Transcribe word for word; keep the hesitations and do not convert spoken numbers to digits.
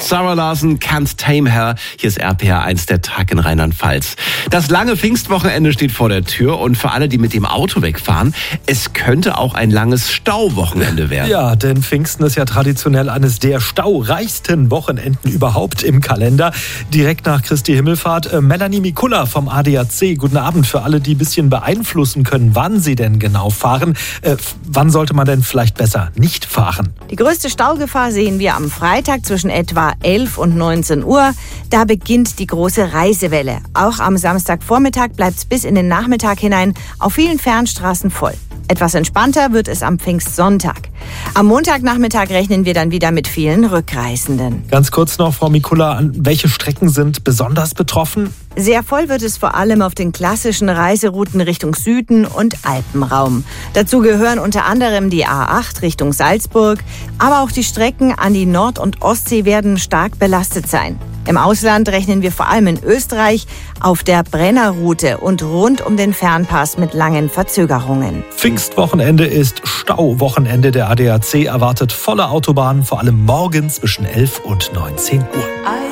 Sarah Larson, Can't Tame Her. Hier ist R P R eins, der Tag in Rheinland-Pfalz. Das lange Pfingstwochenende steht vor der Tür und für alle, die mit dem Auto wegfahren, es könnte auch ein langes Stauwochenende werden. Ja, denn Pfingsten ist ja traditionell eines der staureichsten Wochenenden überhaupt im Kalender. Direkt nach Christi Himmelfahrt. Äh, Melanie Mikula vom A D A C. Guten Abend für alle, die ein bisschen beeinflussen können, wann sie denn genau fahren. Äh, wann sollte man denn vielleicht besser nicht fahren? Die größte Staugefahr sehen wir am Freitag zwischen etwa elf und neunzehn Uhr. Da beginnt die große Reisewelle. Auch am Samstagvormittag bleibt es bis in den Nachmittag hinein auf vielen Fernstraßen voll. Etwas entspannter wird es am Pfingstsonntag. Am Montagnachmittag rechnen wir dann wieder mit vielen Rückreisenden. Ganz kurz noch, Frau Mikula, welche Strecken sind besonders betroffen? Sehr voll wird es vor allem auf den klassischen Reiserouten Richtung Süden und Alpenraum. Dazu gehören unter anderem die A acht Richtung Salzburg, aber auch die Strecken an die Nord- und Ostsee werden stark belastet sein. Im Ausland rechnen wir vor allem in Österreich auf der Brennerroute und rund um den Fernpass mit langen Verzögerungen. Pfingstwochenende ist Stauwochenende. Der A D A C erwartet volle Autobahnen, vor allem morgens zwischen elf und neunzehn Uhr.